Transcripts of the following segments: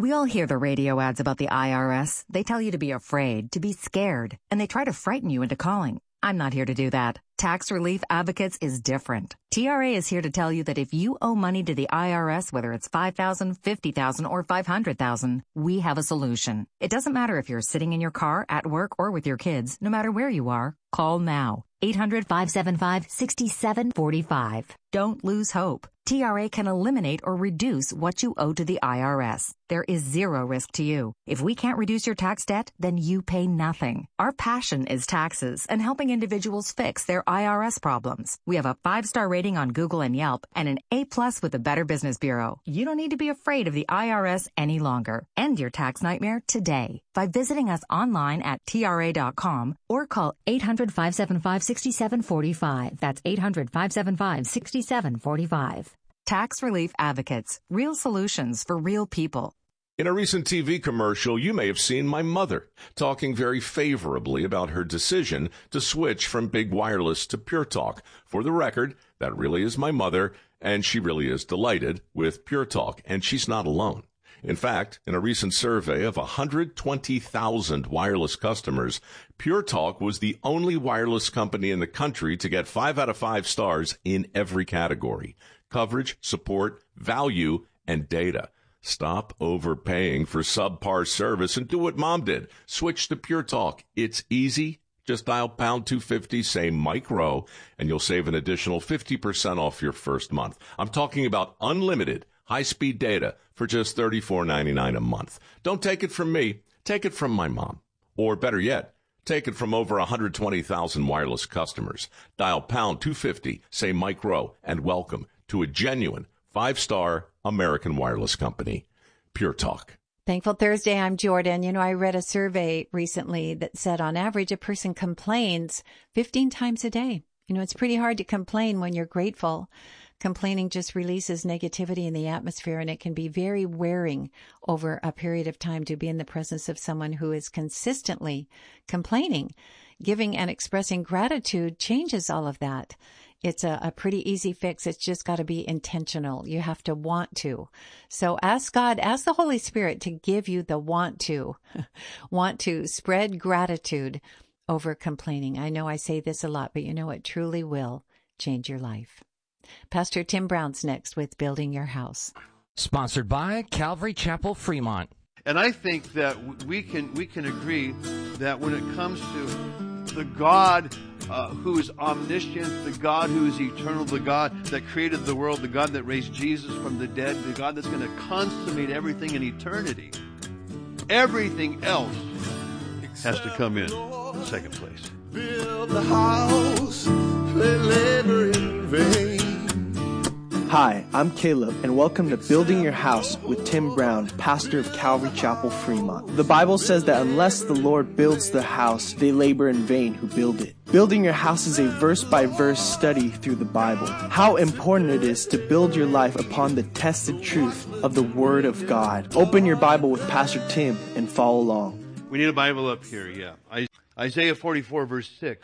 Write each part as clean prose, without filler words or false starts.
We all hear the radio ads about the IRS. They tell you to be afraid, to be scared, and they try to frighten you into calling. I'm not here to do that. Tax Relief Advocates is different. TRA is here to tell you that if you owe money to the IRS, whether it's $5,000, $50,000, or $500,000, we have a solution. It doesn't matter if you're sitting in your car, at work, or with your kids. No matter where you are, call now. 800-575-6745. Don't lose hope. TRA can eliminate or reduce what you owe to the IRS. There is zero risk to you. If we can't reduce your tax debt, then you pay nothing. Our passion is taxes and helping individuals fix their IRS problems. We have a 5-star rating on Google and Yelp and an A+ with the Better Business Bureau. You don't need to be afraid of the IRS any longer. End your tax nightmare today by visiting us online at TRA.com or call 800-575-6745. That's 800-575-6745. Tax Relief Advocates. Real solutions for real people. In a recent TV commercial, you may have seen my mother talking very favorably about her decision to switch from big wireless to Pure Talk. For the record, that really is my mother, and she really is delighted with Pure Talk, and she's not alone. In fact, in a recent survey of 120,000 wireless customers, Pure Talk was the only wireless company in the country to get 5 out of 5 stars in every category: coverage, support, value, and data. Stop overpaying for subpar service and do what Mom did. Switch to Pure Talk. It's easy. Just dial pound 250, say Mike Rowe, and you'll save an additional 50% off your first month. I'm talking about unlimited high-speed data for just $34.99 a month. Don't take it from me. Take it from my mom. Or better yet, take it from over 120,000 wireless customers. Dial pound 250, say Mike Rowe, and welcome to a genuine 5-star American wireless company, Pure Talk. Thankful Thursday, I'm Jordan. You know, I read a survey recently that said on average a person complains 15 times a day. You know, it's pretty hard to complain when you're grateful. Complaining just releases negativity in the atmosphere, and it can be very wearing over a period of time to be in the presence of someone who is consistently complaining. Giving and expressing gratitude changes all of that. It's a pretty easy fix. It's just got to be intentional. You have to want to. So ask God, ask the Holy Spirit to give you the want to spread gratitude over complaining. I know I say this a lot, but you know, it truly will change your life. Pastor Tim Brown's next with Building Your House. Sponsored by Calvary Chapel, Fremont. And I think that we can agree that when it comes to the God who is omniscient, the God who is eternal, the God that created the world, the God that raised Jesus from the dead, the God that's going to consummate everything in eternity, everything else has to come in second place. Build the house, play labor in vain. Hi, I'm Caleb, and welcome to Building Your House with Tim Brown, pastor of Calvary Chapel, Fremont. The Bible says that unless the Lord builds the house, they labor in vain who build it. Building Your House is a verse-by-verse study through the Bible. How important it is to build your life upon the tested truth of the Word of God. Open your Bible with Pastor Tim and follow along. We need a Bible up here, yeah. Isaiah 44, verse 6.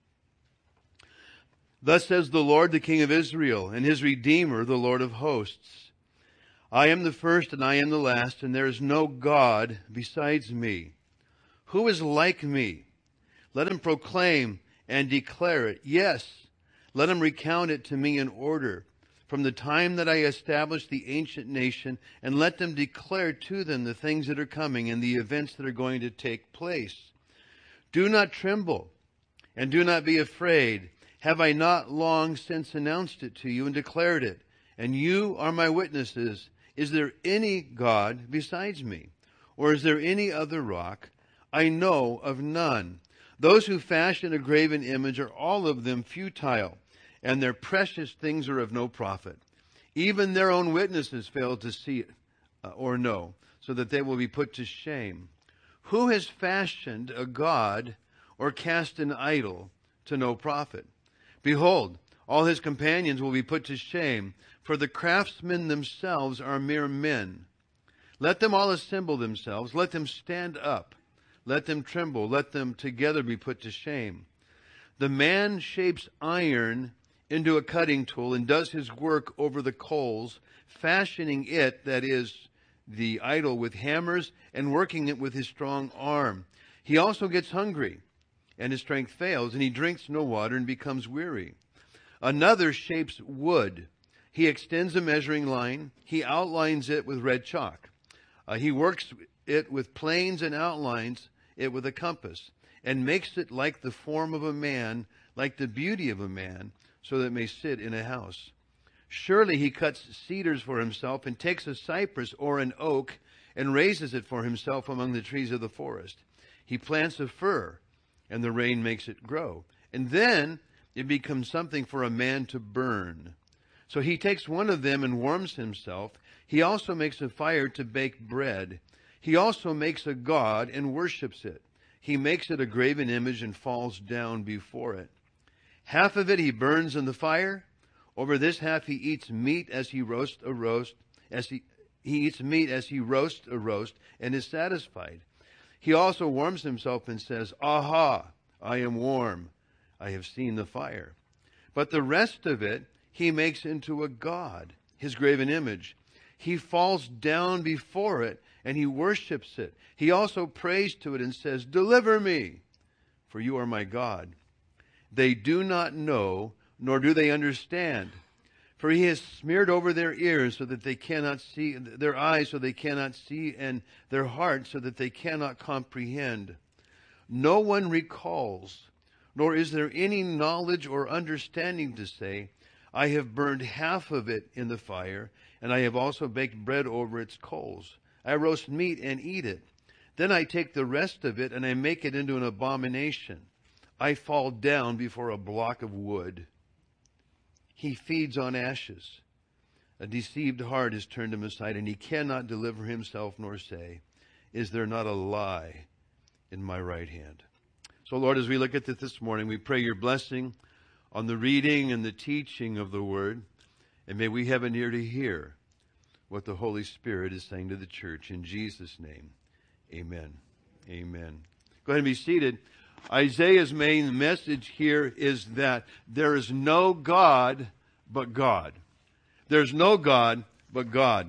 Thus says the Lord, the King of Israel, and his Redeemer, the Lord of hosts. I am the first and I am the last, and there is no God besides me. Who is like me? Let him proclaim and declare it. Yes, let him recount it to me in order, from the time that I established the ancient nation, and let them declare to them the things that are coming and the events that are going to take place. Do not tremble, and do not be afraid. Have I not long since announced it to you and declared it? And you are my witnesses. Is there any God besides me? Or is there any other rock? I know of none. Those who fashion a graven image are all of them futile, and their precious things are of no profit. Even their own witnesses fail to see it or know, so that they will be put to shame. Who has fashioned a god or cast an idol to no profit? Behold, all his companions will be put to shame, for the craftsmen themselves are mere men. Let them all assemble themselves, let them stand up, let them tremble, let them together be put to shame. The man shapes iron into a cutting tool and does his work over the coals, fashioning it, that is, the idol with hammers and working it with his strong arm. He also gets hungry, and his strength fails, and he drinks no water and becomes weary. Another shapes wood. He extends a measuring line. He outlines it with red chalk. He works it with planes and outlines it with a compass, and makes it like the form of a man, like the beauty of a man, so that it may sit in a house. Surely he cuts cedars for himself, and takes a cypress or an oak, and raises it for himself among the trees of the forest. He plants a fir, and the rain makes it grow. And then it becomes something for a man to burn. So he takes one of them and warms himself. He also makes a fire to bake bread. He also makes a god and worships it. He makes it a graven image and falls down before it. Half of it he burns in the fire. Over this half he eats meat as he roasts a roast, he eats meat as he roasts a roast, and is satisfied. He also warms himself and says, "Aha, I am warm. I have seen the fire." But the rest of it he makes into a god, his graven image. He falls down before it, and he worships it. He also prays to it and says, "Deliver me, for you are my God." They do not know, nor do they understand. For he has smeared over their ears so that they cannot see, their eyes so they cannot see, and their hearts so that they cannot comprehend. No one recalls, nor is there any knowledge or understanding to say, "I have burned half of it in the fire, and I have also baked bread over its coals. I roast meat and eat it. Then I take the rest of it, and I make it into an abomination. I fall down before a block of wood." He feeds on ashes. A deceived heart has turned him aside, and he cannot deliver himself nor say, "Is there not a lie in my right hand?" So, Lord, as we look at this morning, we pray your blessing on the reading and the teaching of the word, and may we have an ear to hear what the Holy Spirit is saying to the church. In Jesus' name, amen. Amen. Go ahead and be seated. Isaiah's main message here is that there is no God but God. There's no God but God.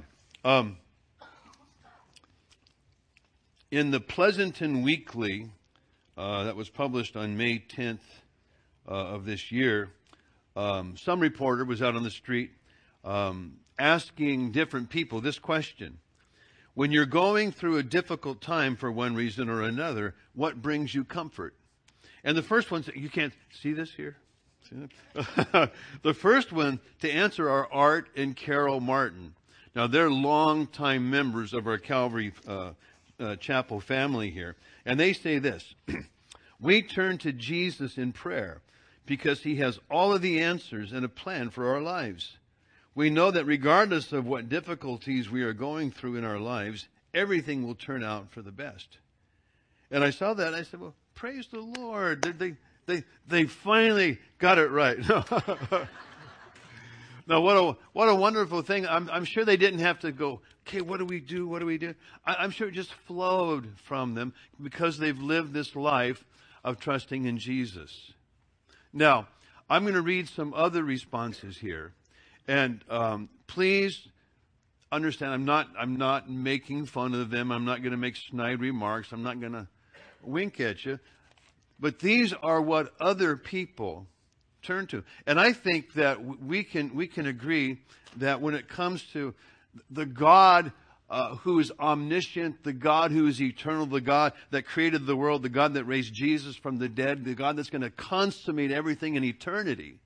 In the Pleasanton Weekly, that was published on May 10th of this year, some reporter was out on the street asking different people this question. When you're going through a difficult time for one reason or another, what brings you comfort? And the first one, you can't see this here? See that? The first one to answer are Art and Carol Martin. Now, they're longtime members of our Calvary Chapel family here. And they say this: we turn to Jesus in prayer because he has all of the answers and a plan for our lives. We know that regardless of what difficulties we are going through in our lives, everything will turn out for the best. And I saw that, and I said, well, praise the Lord. They finally got it right. Now, what a wonderful thing. I'm sure they didn't have to go, okay, what do we do? What do we do? I'm sure it just flowed from them because they've lived this life of trusting in Jesus. Now, I'm going to read some other responses here. And please understand, I'm not making fun of them. I'm not going to make snide remarks. I'm not going to wink at you. But these are what other people turn to. And I think that we can agree that when it comes to the God who is omniscient, the God who is eternal, the God that created the world, the God that raised Jesus from the dead, the God that's going to consummate everything in eternity,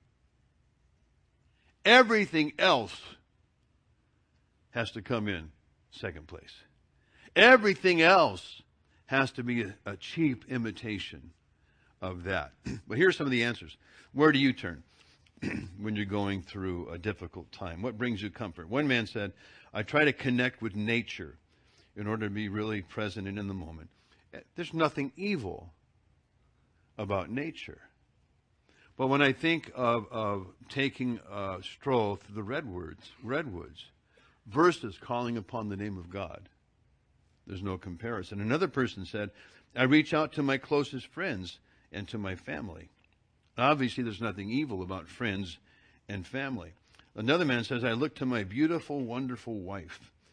everything else has to come in second place. Everything else has to be a cheap imitation of that. But here's some of the answers. Where do you turn when you're going through a difficult time? What brings you comfort? One man said, I try to connect with nature in order to be really present and in the moment. There's nothing evil about nature. But when I think of taking a stroll through the redwoods versus calling upon the name of God, there's no comparison. Another person said, I reach out to my closest friends and to my family. Obviously, there's nothing evil about friends and family. Another man says, I look to my beautiful, wonderful wife.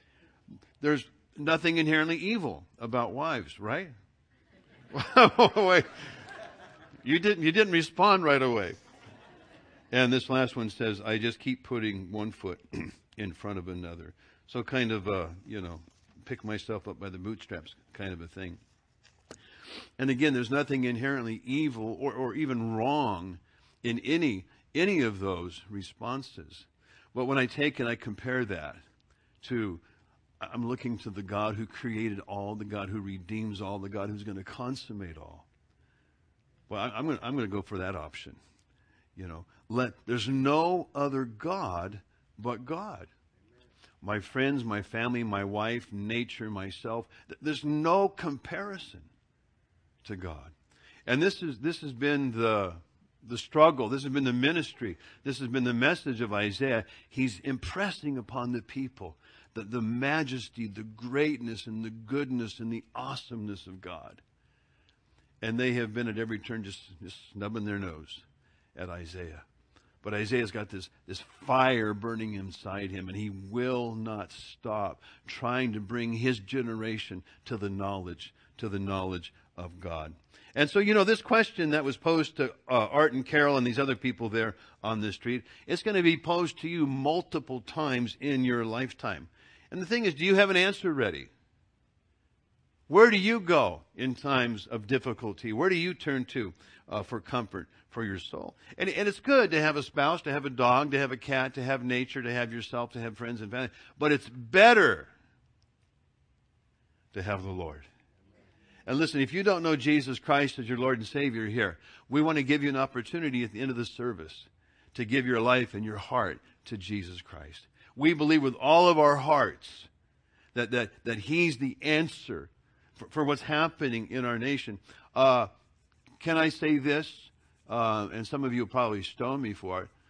there's nothing inherently evil about wives, right? Wait. You didn't respond right away. And this last one says, I just keep putting one foot in front of another. So kind of, pick myself up by the bootstraps kind of a thing. And again, there's nothing inherently evil or even wrong in any of those responses. But when I take and I compare that to, I'm looking to the God who created all, the God who redeems all, the God who's going to consummate all. Well, I'm going to go for that option. There's no other God but God. My friends, my family, my wife, nature, myself. There's no comparison to God. And this has been the struggle. This has been the ministry. This has been the message of Isaiah. He's impressing upon the people the majesty, the greatness, and the goodness, and the awesomeness of God. And they have been at every turn just snubbing their nose at Isaiah. But Isaiah's got this fire burning inside him, and he will not stop trying to bring his generation to the knowledge of God. And so, this question that was posed to Art and Carol and these other people there on the street, it's going to be posed to you multiple times in your lifetime. And the thing is, do you have an answer ready? Where do you go in times of difficulty? Where do you turn to for comfort for your soul? And it's good to have a spouse, to have a dog, to have a cat, to have nature, to have yourself, to have friends and family. But it's better to have the Lord. And listen, if you don't know Jesus Christ as your Lord and Savior here, we want to give you an opportunity at the end of the service to give your life and your heart to Jesus Christ. We believe with all of our hearts that He's the answer for what's happening in our nation. Can I say this? And some of you will probably stone me for it.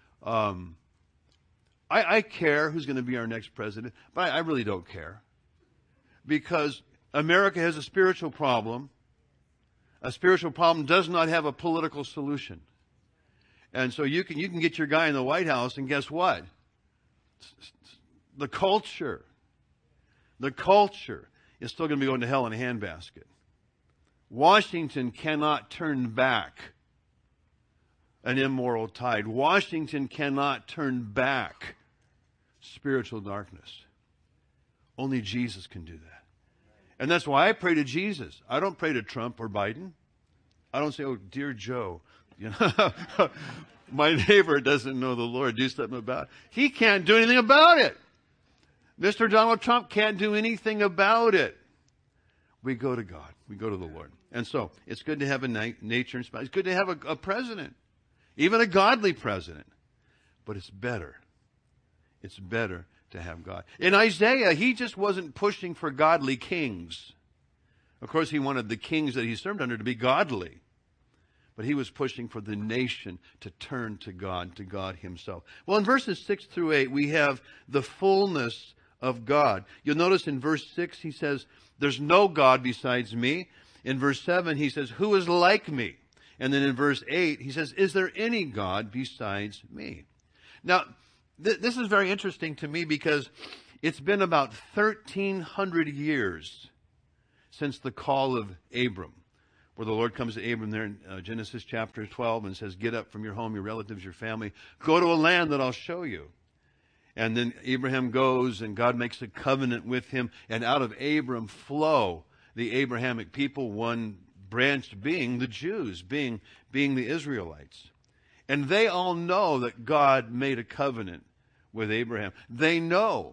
I care who's going to be our next president, but I really don't care. Because America has a spiritual problem. A spiritual problem does not have a political solution. And so you can get your guy in the White House, and guess what? The culture is still going to be going to hell in a handbasket. Washington cannot turn back an immoral tide. Washington cannot turn back spiritual darkness. Only Jesus can do that. And that's why I pray to Jesus. I don't pray to Trump or Biden. I don't say, oh, dear Joe, my neighbor doesn't know the Lord. Do something about it. He can't do anything about it. Mr. Donald Trump can't do anything about it. We go to God. We go to the Lord. And so it's good to have a nature and spouse. It's good to have a president, even a godly president. But it's better. It's better to have God. In Isaiah, he just wasn't pushing for godly kings. Of course, he wanted the kings that he served under to be godly. But he was pushing for the nation to turn to God himself. Well, in verses 6 through 8, we have the fullness of God. You'll notice in verse 6, he says, there's no God besides me. In verse 7, he says, who is like me? And then in verse 8, he says, is there any God besides me? Now, this is very interesting to me because it's been about 1,300 years since the call of Abram, where the Lord comes to Abram there in Genesis chapter 12 and says, get up from your home, your relatives, your family, go to a land that I'll show you. And then Abraham goes and God makes a covenant with him, and out of Abram flow the Abrahamic people, one branch being the Jews, being the Israelites. And they all know that God made a covenant with Abraham. They know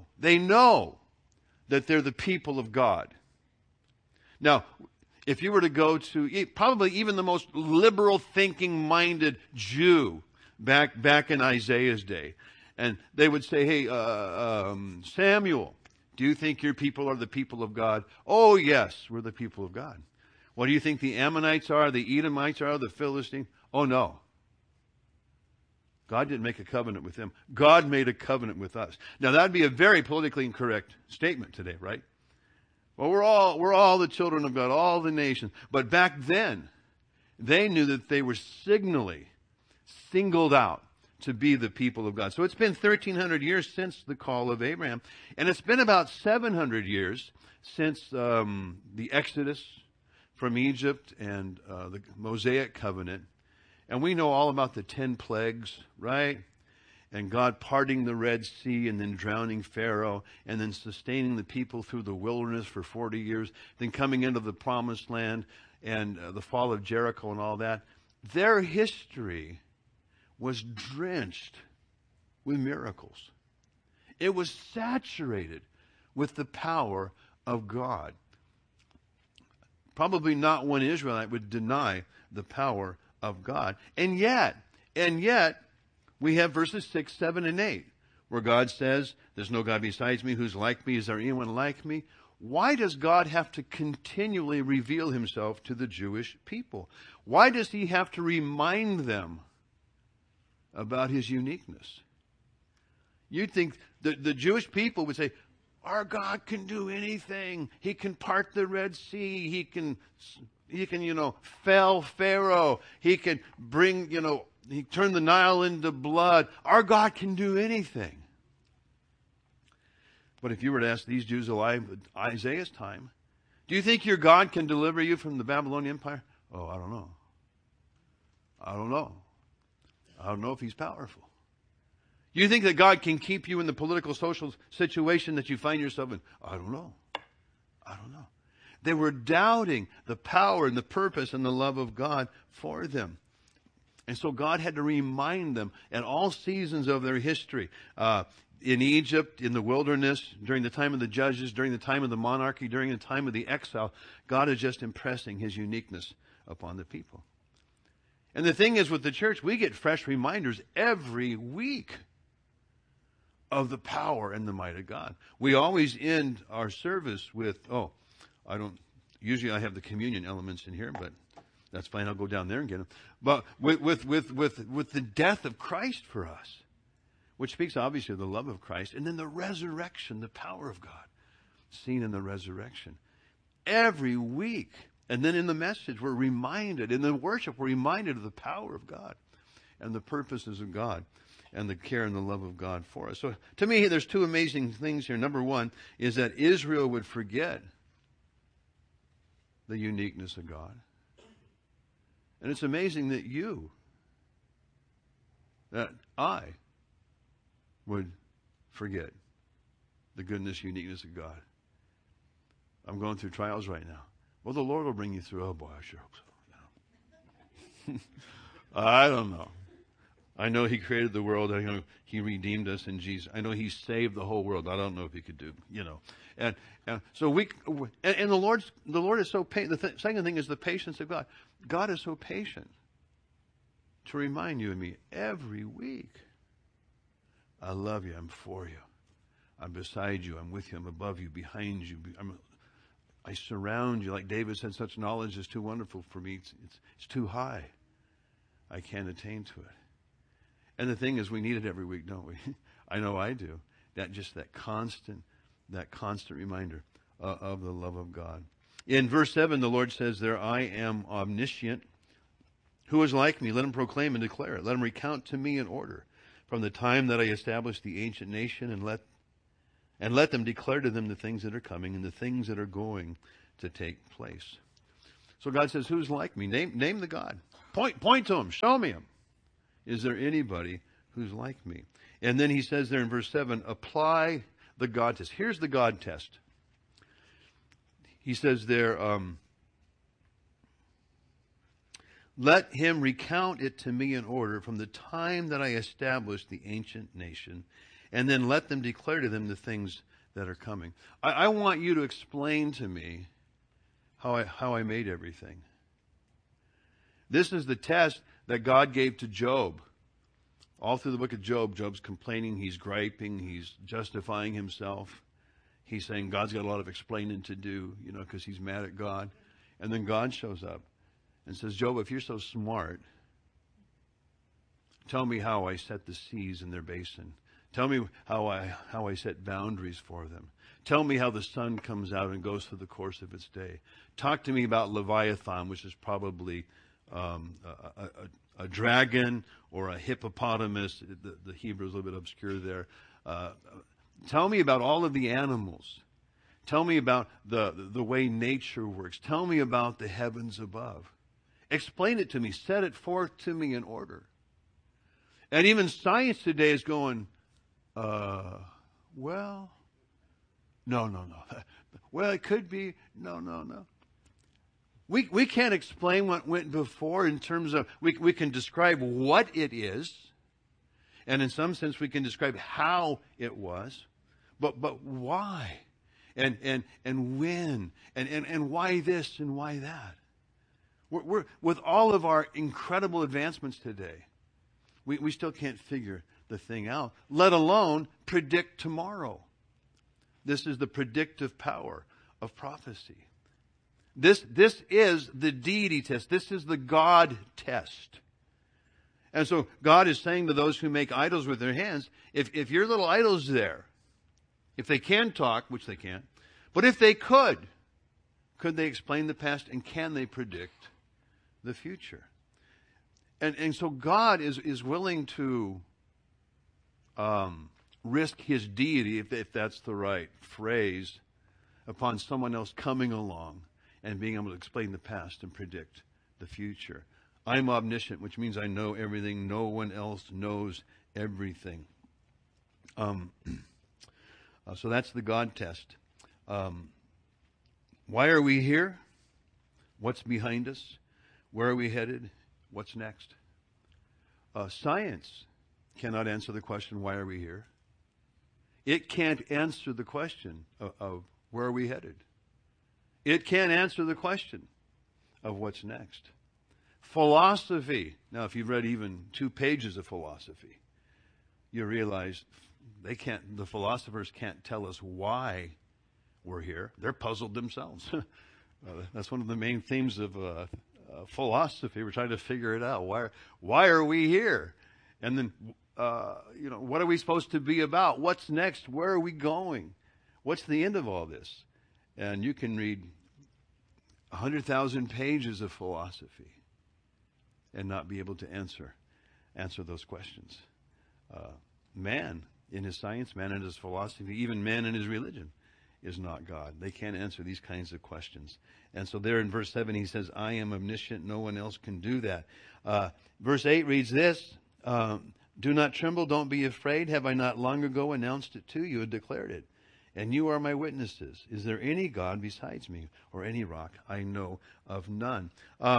that they're the people of God. Now, if you were to go to probably even the most liberal thinking-minded Jew back in Isaiah's day, and they would say, hey, Samuel, do you think your people are the people of God? Oh, yes, we're the people of God. What do you think the Ammonites are, the Edomites are, the Philistines? Oh, no. God didn't make a covenant with them. God made a covenant with us. Now, that would be a very politically incorrect statement today, right? Well, we're all the children of God, all the nations. But back then, they knew that they were signally singled out to be the people of God. So it's been 1,300 years since the call of Abraham. And it's been about 700 years since the Exodus from Egypt and the Mosaic covenant. And we know all about the 10 plagues, right? And God parting the Red Sea and then drowning Pharaoh and then sustaining the people through the wilderness for 40 years, then coming into the promised land and the fall of Jericho and all that. Their history was drenched with miracles. It was saturated with the power of God. Probably not one Israelite would deny the power of God. And yet, we have verses 6, 7, and 8, where God says, there's no God besides me who's like me. Is there anyone like me? Why does God have to continually reveal himself to the Jewish people? Why does he have to remind them about his uniqueness? You'd think the Jewish people would say, our God can do anything. He can part the Red Sea. He can fell Pharaoh. He can bring, he turned the Nile into blood. Our God can do anything. But if you were to ask these Jews alive at Isaiah's time, do you think your God can deliver you from the Babylonian Empire? Oh, I don't know. I don't know if he's powerful. Do you think that God can keep you in the political, social situation that you find yourself in? I don't know. They were doubting the power and the purpose and the love of God for them. And so God had to remind them at all seasons of their history. In Egypt, in the wilderness, during the time of the judges, during the time of the monarchy, during the time of the exile, God is just impressing his uniqueness upon the people. And the thing is, with the church, we get fresh reminders every week of the power and the might of God. We always end our service with, usually I have the communion elements in here, but that's fine. I'll go down there and get them. But with the death of Christ for us, which speaks obviously of the love of Christ, and then the resurrection, the power of God, seen in the resurrection. Every week. And then in the message, we're reminded, in the worship, we're reminded of the power of God and the purposes of God and the care and the love of God for us. So to me, there's two amazing things here. Number one is that Israel would forget the uniqueness of God. And it's amazing that I would forget the goodness, uniqueness of God. I'm going through trials right now. Well, the Lord will bring you through. Oh boy, I sure hope so. I don't know. I know he created the world. I know he redeemed us in Jesus. I know he saved the whole world. I don't know if he could do, And so the Lord is so patient. The second thing is the patience of God. God is so patient to remind you and me every week. I love you. I'm for you. I'm beside you. I'm with you. I'm above you, behind you. I surround you. Like David said, such knowledge is too wonderful for me. It's too high. I can't attain to it. And the thing is, we need it every week, don't we? I know I do. That constant reminder of the love of God. In verse 7, the Lord says there, I am omniscient. Who is like me? Let him proclaim and declare it. Let him recount to me in order from the time that I established the ancient nation, and let them declare to them the things that are coming and the things that are going to take place. So God says, who's like me? Name the God. Point to him. Show me him. Is there anybody who's like me? And then he says there in verse 7, apply the God test. Here's the God test. He says there, let him recount it to me in order from the time that I established the ancient nation, and then let them declare to them the things that are coming. I want you to explain to me how I made everything. This is the test that God gave to Job. All through the book of Job, Job's complaining, he's griping, he's justifying himself. He's saying God's got a lot of explaining to do, because he's mad at God. And then God shows up and says, Job, if you're so smart, tell me how I set the seas in their basin. Tell me how I set boundaries for them. Tell me how the sun comes out and goes through the course of its day. Talk to me about Leviathan, which is probably a dragon or a hippopotamus. The Hebrew is a little bit obscure there. Tell me about all of the animals. Tell me about the way nature works. Tell me about the heavens above. Explain it to me. Set it forth to me in order. And even science today is going, well, no. Well, it could be, no. We can't explain what went before in terms of, we can describe what it is, and in some sense we can describe how it was, but why? And when? And why this and why that? We're with all of our incredible advancements today, we still can't figure the thing out, let alone predict tomorrow. This is the predictive power of prophecy. This is the deity test. This is the God test. And so God is saying to those who make idols with their hands, if your little idol's there, if they can talk, which they can't, but if they could they explain the past, and can they predict the future? And so God is willing to risk his deity, if that's the right phrase, upon someone else coming along and being able to explain the past and predict the future. I'm omniscient, which means I know everything. No one else knows everything. So that's the God test. Why are we here? What's behind us? Where are we headed? What's next? Science cannot answer the question, why are we here? It can't answer the question of where are we headed. It can't answer the question of what's next. Philosophy. Now, if you've read even 2 pages of philosophy, you realize the philosophers can't tell us why we're here. They're puzzled themselves. That's one of the main themes of philosophy. We're trying to figure it out. Why are we here? And then, what are we supposed to be about? What's next? Where are we going? What's the end of all this? And you can read 100,000 pages of philosophy and not be able to answer those questions. Man in his science, man in his philosophy, even man in his religion is not God. They can't answer these kinds of questions. And so there in verse 7 he says, I am omniscient, no one else can do that. Verse 8 reads this, do not tremble, don't be afraid. Have I not long ago announced it to you and declared it? And you are my witnesses. Is there any God besides me, or any rock? I know of none.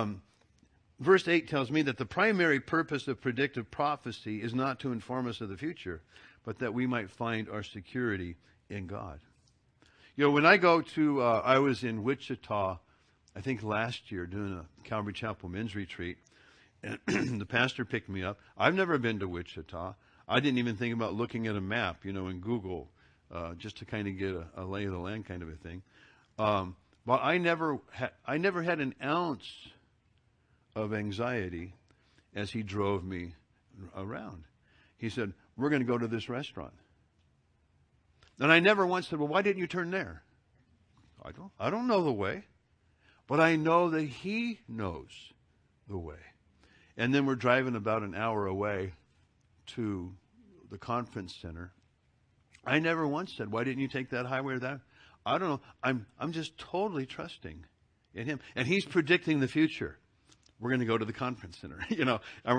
Verse 8 tells me that the primary purpose of predictive prophecy is not to inform us of the future, but that we might find our security in God. When I go to, I was in Wichita, I think last year, doing a Calvary Chapel men's retreat, and the pastor picked me up. I've never been to Wichita. I didn't even think about looking at a map, in Google, just to kind of get a lay of the land kind of a thing. But I never had an ounce of anxiety as he drove me around. He said, we're going to go to this restaurant. And I never once said, well, why didn't you turn there? I don't know the way, but I know that he knows the way. And then we're driving about an hour away to the conference center. I never once said, why didn't you take that highway or that? I don't know. I'm just totally trusting in him. And he's predicting the future. We're going to go to the conference center, and